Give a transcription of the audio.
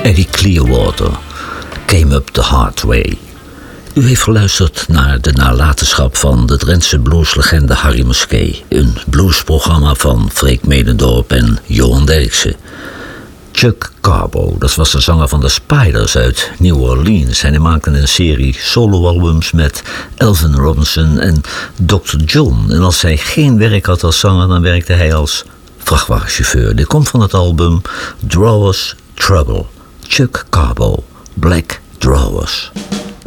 Eddie Clearwater, Came Up the Hard Way. U heeft geluisterd naar de nalatenschap van de Drentse blueslegende Harry Muskee. Een bluesprogramma van Freek Medendorp en Johan Derksen. Chuck Carbo, dat was de zanger van de Spiders uit New Orleans. En hij maakte een serie soloalbums met Elvin Robinson en Dr. John. En als hij geen werk had als zanger, dan werkte hij als vrachtwagenchauffeur. Dit komt van het album Drawers Trouble. Chuck Carbo, Black Drawers.